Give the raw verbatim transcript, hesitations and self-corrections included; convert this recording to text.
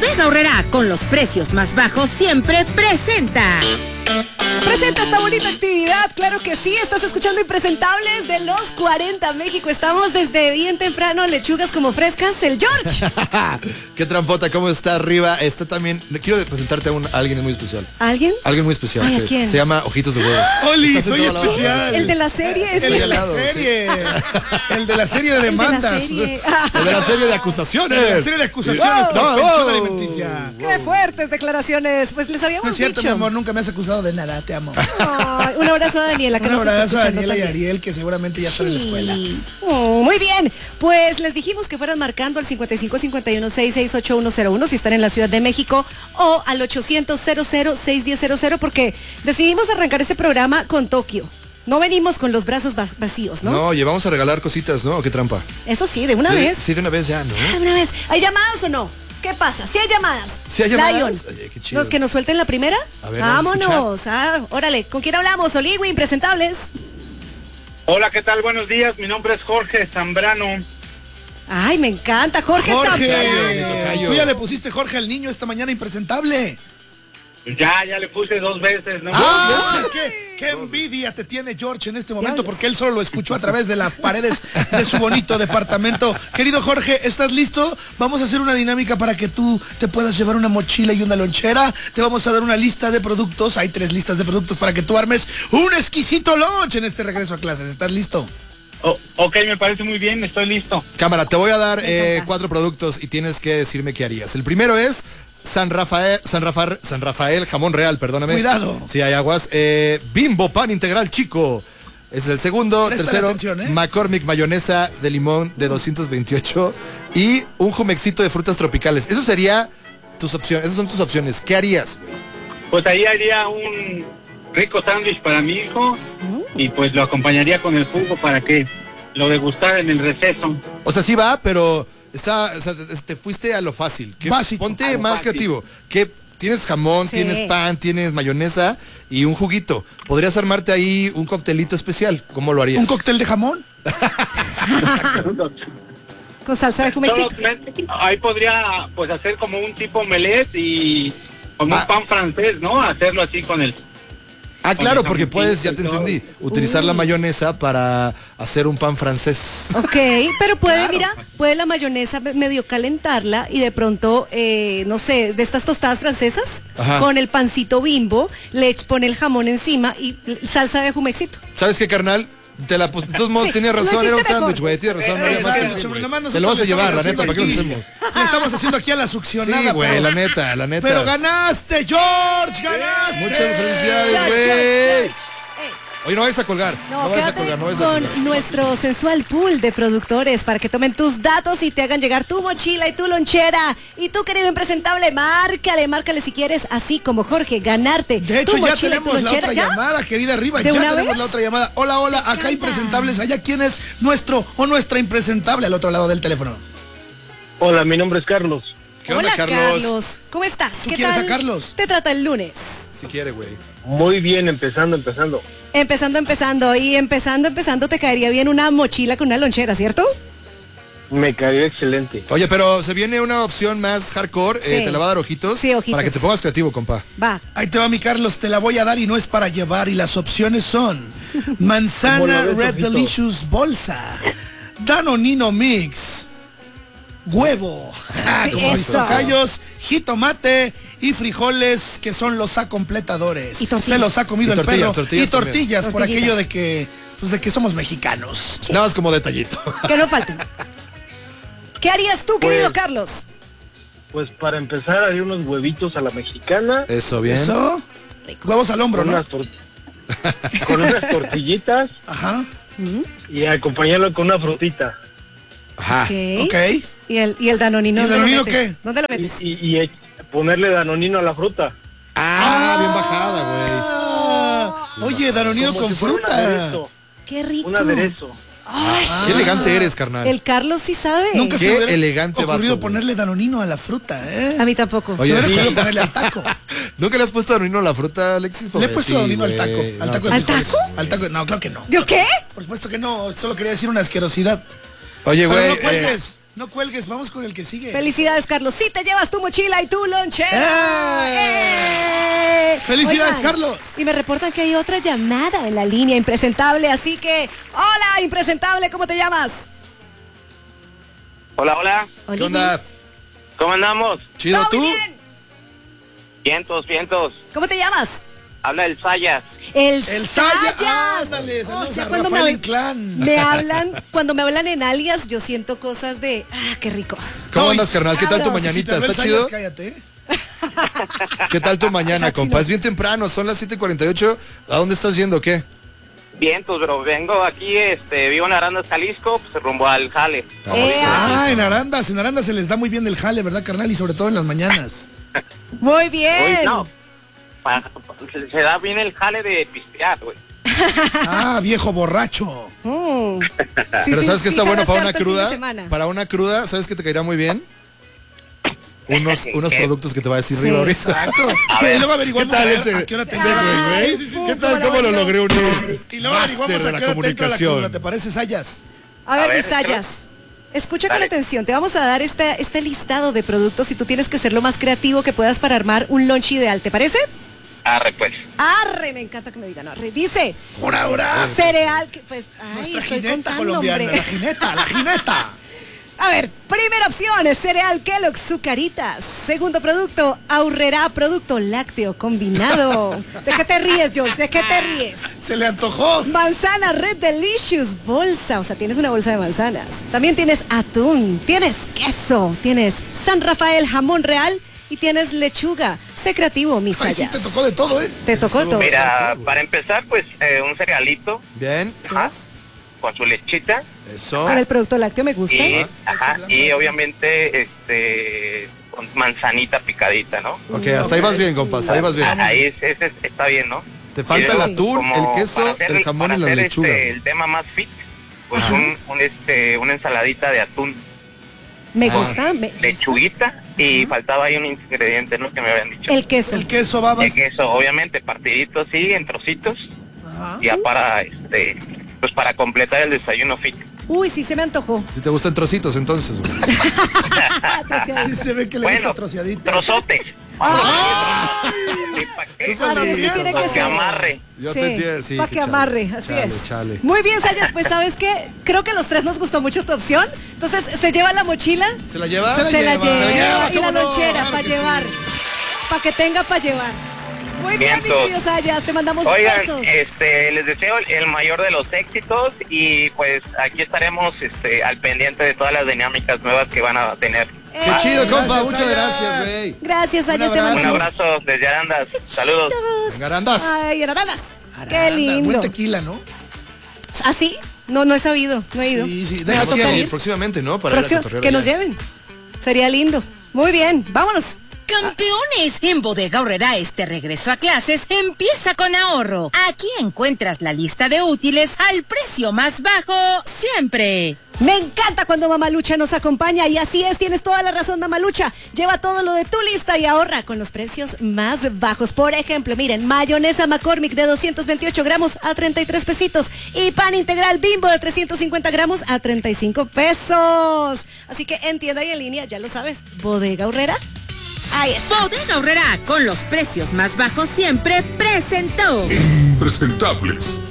Bodega Aurrerá, con los precios más bajos siempre, presenta. Presenta esta bonita actividad, claro que sí, estás escuchando Impresentables de los cuarenta México. Estamos desde bien temprano, lechugas como frescas, el George. Qué trampota, ¿cómo está arriba? Está también, quiero presentarte a, un, a alguien muy especial. ¿Alguien? Alguien muy especial. Ay, ¿a se, quién? se llama Ojitos de Huevo. ¡Oli, soy especial! El de la serie. Es El de que- la lado, serie. El de la serie de el de la demandas. serie. El de la serie de acusaciones. El de la serie de acusaciones Wow. por pensión Wow. alimenticia. Qué fuertes declaraciones. Pues les habíamos No es cierto, dicho. mi amor, nunca me has acusado de nada, te amo. Ay, un abrazo a Daniela. Que Un nos está abrazo a escuchando Daniela y también. Ariel, que seguramente ya están en la escuela. Oh, muy bien, pues les dijimos que fueran marcando al cincuenta y cinco cincuenta y uno sesenta y seis ochenta y uno cero uno si están en la Ciudad de México o al ochocientos cero cero seis uno cero cero porque decidimos arrancar este programa con Tokio. No venimos con los brazos va- vacíos, ¿no? No, llevamos a regalar cositas, ¿no? ¿Qué trampa? Eso sí, de una Sí, vez. Sí, de una vez ya, ¿no? Ah, de una vez. ¿Hay llamadas o no? ¿Qué pasa? ¿Sí hay llamadas? ¿Sí hay llamadas? Lion. Oye, qué chido. ¿No- ¿Que nos suelten la primera? A ver, vamos a Vámonos. Ah, órale, ¿con quién hablamos? Oligui, Impresentables. Hola, ¿qué tal? Buenos días. Mi nombre es Jorge Zambrano. Ay, me encanta. Jorge, Jorge, Zambrano. tocayo. tú ya le pusiste Jorge al niño esta mañana impresentable. Ya, ya le puse dos veces, ¿no? Ah, ¿qué, qué envidia te tiene George en este momento, Diablos. porque él solo lo escuchó a través de las paredes de su bonito departamento. Querido Jorge, ¿estás listo? Vamos a hacer una dinámica para que tú te puedas llevar una mochila y una lonchera. Te vamos a dar una lista de productos. Hay tres listas de productos para que tú armes un exquisito lunch en este regreso a clases. ¿Estás listo? Oh, ok, me parece muy bien, estoy listo. Cámara, te voy a dar eh, encanta. cuatro productos y tienes que decirme qué harías. El primero es San Rafael, San Rafael, San Rafael jamón real, perdóname. Cuidado. Sí, hay aguas. Eh, Bimbo pan integral chico. Ese es el segundo. Préstale Tercero, atención, ¿eh? McCormick mayonesa de limón de doscientos veintiocho y un jumexito de frutas tropicales. Eso sería tus opciones. Esas son tus opciones. ¿Qué harías, güey? Pues ahí haría un rico sándwich para mi hijo y pues lo acompañaría con el jugo para que lo degustara en el receso. O sea, sí va, pero está, o sea, te fuiste a lo fácil. ¿Qué- Básico. Ponte A lo más fácil. creativo. ¿Qué? Tienes jamón, Sí. tienes pan, tienes mayonesa y un juguito. Podrías armarte ahí un coctelito especial. ¿Cómo lo harías? ¿Un cóctel de jamón? Con salsa de jumexito. Solo- ahí podría pues hacer como un tipo omelette y como Ah. un pan francés, ¿no? Hacerlo así con el... Ah, claro, Con porque el puedes, ya te jamoncito y todo. entendí, utilizar la mayonesa para hacer un pan francés. Ok, pero puede, Claro. mira, puede la mayonesa me- medio calentarla y de pronto, eh, no sé, de estas tostadas francesas, Ajá. con el pancito Bimbo, le ech- pone el jamón encima y l- salsa de jumexito. ¿Sabes qué, carnal? Te la pus- de todos modos Sí, tenías lo razón, era un hiciste mejor. sándwich, güey, tienes razón, no había Eh, más que eh, hacer, sobre güey. la mano Te lo vas a nosotros llevar, la estamos neta, ¿para qué lo haciendo hacemos? aquí- Le estamos haciendo aquí a la succionada. Sí, güey, pero- la neta, la neta. Pero ganaste, George, ganaste. Muchas felicidades, George, güey. George, George. Ey, Oye, no vayas a colgar. No, No vayas a quédate colgar, no vayas a con colgar. nuestro sensual pool de productores para que tomen tus datos y te hagan llegar tu mochila y tu lonchera. Y tú, querido impresentable, márcale, márcale si quieres, así como Jorge, ganarte De hecho, tu ya mochila y tu tenemos la lonchera. otra ¿Ya? llamada, querida Arriba. ¿De Ya una tenemos vez? la otra llamada. Hola, hola, acá encanta. impresentables. Allá, ¿quién es nuestro o nuestra impresentable al otro lado del teléfono? Hola, mi nombre es Carlos. ¿Qué onda, Hola, Carlos? ¿Cómo estás? ¿Tú ¿Qué quieres tal a Carlos? te trata el lunes? Si quiere, güey. Muy bien, empezando, empezando. Empezando, empezando. Y empezando, empezando, te caería bien una mochila con una lonchera, ¿cierto? Me cayó excelente. Oye, pero se viene una opción más hardcore, eh, Sí. te la va a dar ojitos, Sí, ojitos. para que te pongas creativo, compa. Va. Ahí te va, mi Carlos, te la voy a dar y no es para llevar. Y las opciones son manzana ¿Cómo lo ves, Red ojito? Delicious bolsa, Danonino Mix, huevo, Sí, como mis eso. tocayos, jitomate y frijoles, que son los acompletadores. Y tortillas. Se los ha comido Y el tortillas, perro. tortillas y tortillas, por Tortillitas. aquello de que, pues de que somos mexicanos. Nada más como detallito. Que no falte. ¿Qué harías tú, querido Pues- Carlos? Pues para empezar haría unos huevitos a la mexicana. Eso, bien. Eso, huevos al hombro, con ¿no? unas, tor- con unas tortillitas Ajá, y acompañarlo con una frutita. Ajá. Ok. ok. ¿Y el, y el danonino? ¿Y el dónde lo danonino metes? qué? ¿Dónde lo Y, metes? y- y, eh, ponerle danonino a la fruta. Ah, bien bajada, güey. Ah, oye, Danonino Como con si fuera un fruta. aderezo. ¡Qué rico! Un aderezo. Ay, Qué elegante eres, carnal. el Carlos sí sabe. Nunca Qué se me hubiera elegante ocurrido vato, güey. ponerle Danonino a la fruta, ¿eh? A mí tampoco. Oye, se me hubiera sí. ocurrido ponerle al taco. ¿Nunca le has puesto danonino a la fruta, Alexis? Le he Pobre puesto ti, Danonino al taco. güey. Al No, taco de ¿Al frijoles. taco? Al taco, no, claro que no. ¿Yo qué? Por supuesto que no, solo quería decir una asquerosidad. Oye, Pero güey, no eh, cuelgues. No cuelgues, vamos con el que sigue. Felicidades, Carlos. Sí te llevas tu mochila y tu lonchera. ¡Eh! ¡Eh! Felicidades, Oigan, Carlos. Y me reportan que hay otra llamada en la línea impresentable, así que, hola, impresentable, ¿cómo te llamas? Hola, hola. ¿Qué onda? ¿Cómo andamos? ¿Chido ¿Todo tú? muy bien? Vientos, vientos. ¿Cómo te llamas? Habla el Sayas. El, El Saya. Sayas. Ándale, saludos O sea, a cuando Rafael me, Inclán. me hablan, cuando me hablan en alias, yo siento cosas de, ah, qué rico. ¿Cómo No, andas, y- carnal? ¿Qué tal tu Abra, Si te mañanita? habló el ¿Está Sayas, chido? cállate. ¿Qué tal tu mañana, Exacto, compa? no. Es bien temprano, son las siete cuarenta y ocho. ¿A dónde estás yendo o qué? Vientos, bro. Vengo aquí, este, vivo en Arandas, Jalisco, pues rumbo al jale. Eh, Ah, en Arandas, en Arandas se les da muy bien el jale, ¿verdad, carnal? Y sobre todo en las mañanas. Muy bien. Uy, no. Pa- pa- se, se da bien el jale de pistear, güey. Ah, viejo borracho. Mm. Sí, Pero sí, ¿sabes qué sí, está bueno jalas para una tanto el fin de cruda? semana. Para una cruda, ¿sabes qué te caería muy bien? Unos, unos ¿Qué? productos que te va a decir Sí, Rigo ahorita. Exacto. A Sí, ver, y luego averiguamos ¿qué tal a ver ese- a qué hora te ese entra. güey, güey? Sí, sí, sí. ¿Qué tal? ¿Cómo lo logré unir? Y luego averiguamos Máster a de qué la hora te entra la cruda. comunicación. ¿Te parece, Sayas? A ver, A ver, mis sayas. Escucha con Dale. atención, te vamos a dar este, este listado de productos y tú tienes que ser lo más creativo que puedas para armar un lunch ideal, ¿te parece? Arre, pues. Arre, me encanta que me digan arre. Dice, ¡Hora, hora! cereal, que, pues, ay, Nuestra estoy jineta contando, colombiana, hombre. la jineta, la jineta. A ver, primera opción es cereal Kellogg's Zucaritas. Segundo producto, Aurrera producto lácteo combinado. ¿De qué te ríes, George? ¿De qué te ríes? Se le antojó. Manzana Red Delicious, bolsa, o sea, tienes una bolsa de manzanas. También tienes atún, tienes queso, tienes San Rafael jamón real y tienes lechuga. Sé creativo, mis Ay, sí, sayas. te tocó de todo, ¿eh? Te tocó todo. Mira, para empezar, pues, eh, un cerealito, Bien, ajá, con su lechita. eso. Con el producto lácteo me gusta. Y, Ajá. ajá, y obviamente, este, con manzanita picadita, ¿no? Ok, hasta ahí vas bien, compa, hasta ahí vas bien. Ah, Ahí es- ese está bien, ¿no? Te falta Y el luego, atún, como el queso, para hacer- el jamón para y la hacer, lechuga. este, el tema más fit, pues un, un, este, una ensaladita de atún, Me Ah. gusta. me- lechuguita, y faltaba ahí un ingrediente, ¿no? Que me habían dicho. el queso. El queso, babas. El queso, obviamente, partidito así, en trocitos, Ajá. ya para, este, pues para completar el desayuno fit. Uy, sí se me antojó. Si te gustan trocitos, entonces. güey. Sí se ve que le Bueno, gusta troceadito. trozotes. Sí, ¿pa' qué? Eso Así es que lindo, tiene que Pa' ser. que amarre. Yo Sí, te entiendo, sí. para que chale, amarre, así chale, es. Chale. Muy bien, Sayas, pues ¿sabes qué? Creo que a los tres nos gustó mucho tu opción. Entonces, ¿se lleva la mochila? ¿Se la lleva? Se la Se la lleva, lleva. se la lleva, Y la ¿cómo no? lonchera Claro para que llevar. sí. Para que tenga para llevar. Muy bien, mi Vientos. querido Sayas, te mandamos Oigan, besos. este, les deseo el, el mayor de los éxitos y pues aquí estaremos este, al pendiente de todas las dinámicas nuevas que van a tener. Eh, Qué chido, compa. Gracias, Muchas Sayas. gracias, güey. Gracias, Sayas, te abrazo. Un mandamos abrazo desde Arandas. Saludos. besitos. Venga, andas. Ay, en Aradas. Qué Aranda, lindo. Buen tequila, ¿no? ¿Ah, sí? No, no he sabido, no he ido. Sí, sí. Me va a Deja tocar Vamos a ir. ir próximamente, ¿no? Para ir a Próximo- cotorrear que nos allá. lleven. Sería lindo. Muy bien, vámonos. Campeones, en Bodega Aurrera este regreso a clases empieza con ahorro. Aquí encuentras la lista de útiles al precio más bajo siempre. Me encanta cuando Mamalucha nos acompaña y así es, tienes toda la razón, Mamalucha. Lleva todo lo de tu lista y ahorra con los precios más bajos. Por ejemplo, miren, mayonesa McCormick de doscientos veintiocho gramos a treinta y tres pesitos y pan integral Bimbo de trescientos cincuenta gramos a treinta y cinco pesos. Así que en tienda y en línea, ya lo sabes, Bodega Aurrera. Ahí está. Bodega Aurrera, con los precios más bajos siempre, presentó. Impresentables.